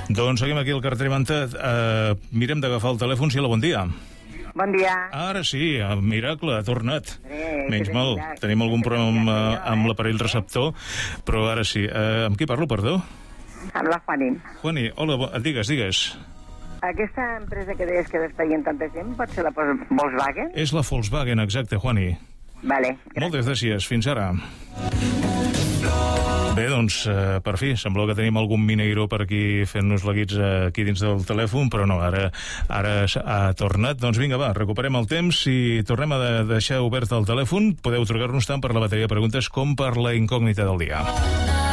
Doncs seguim aquí al carrer Manta. Mirem d'agafar el telèfon. Sí, bon dia. Bon dia. Ara sí, el miracle, ha tornat. Menys mal, tenim algun problema amb l'aparell receptor, però ara sí. Amb qui parlo, perdó? Amb la Juani. Juani, hola, digues. Aquesta empresa que deies que despedien tanta gent, pot ser la Volkswagen? És la Volkswagen, exacte, Juani. Vale. Moltes gràcies, fins ara. Bé, doncs, per fi, sembla que tenim algun mineiro per aquí fent-nos la guits aquí dins del telèfon, però no, ara ha tornat. Doncs vinga, va, recuperem el temps i tornem a deixar obert el telèfon. Podeu trucar-nos tant per la bateria de preguntes com per la incògnita del dia.